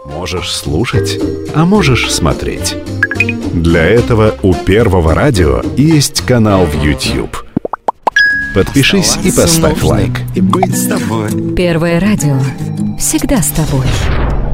Можешь слушать, а можешь смотреть. Для этого у Первого радио есть канал в YouTube. Подпишись и поставь лайк. И быть с тобой. Первое радио. Всегда с тобой.